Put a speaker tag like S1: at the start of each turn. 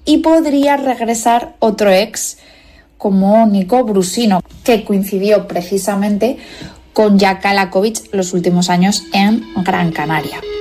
S1: y podría regresar otro ex como Nico Brusino, que coincidió precisamente con Jaka Lakovic los últimos años en Gran Canaria.